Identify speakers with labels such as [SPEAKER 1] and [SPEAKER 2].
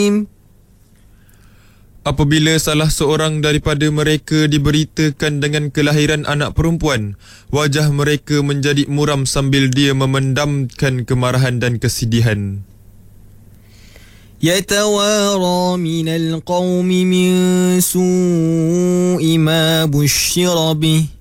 [SPEAKER 1] Apabila salah seorang daripada mereka diberitakan dengan kelahiran anak perempuan, wajah mereka menjadi muram sambil dia memendamkan kemarahan dan kesedihan.
[SPEAKER 2] يتوارى من القوم من سوء ما بشر به